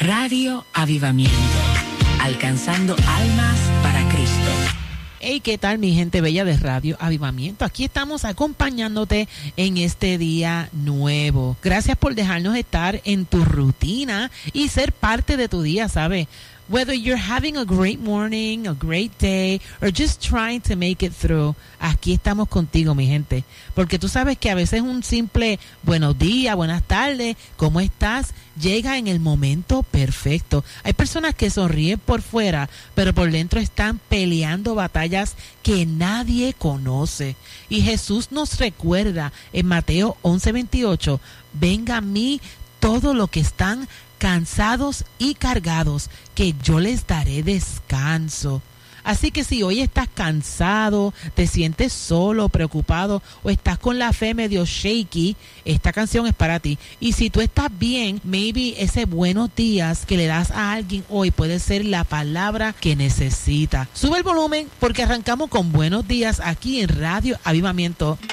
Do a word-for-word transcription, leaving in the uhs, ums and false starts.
Radio Avivamiento, alcanzando almas para Cristo. Hey, ¿qué tal mi gente bella de Radio Avivamiento? Aquí estamos acompañándote en este día nuevo. Gracias por dejarnos estar en tu rutina y ser parte de tu día, ¿sabes? Whether you're having a great morning, a great day, or just trying to make it through, aquí estamos contigo, mi gente. Porque tú sabes que a veces un simple buenos días, buenas tardes, ¿cómo estás? Llega en el momento perfecto. Hay personas que sonríen por fuera, pero por dentro están peleando batallas que nadie conoce. Y Jesús nos recuerda en Mateo once veintiocho, venga a mí todo lo que están cansados y cargados, que yo les daré descanso. Así que si hoy estás cansado, te sientes solo, preocupado o estás con la fe medio shaky, esta canción es para ti. Y si tú estás bien, maybe ese buenos días que le das a alguien hoy puede ser la palabra que necesita. Sube el volumen porque arrancamos con buenos días aquí en Radio Avivamiento.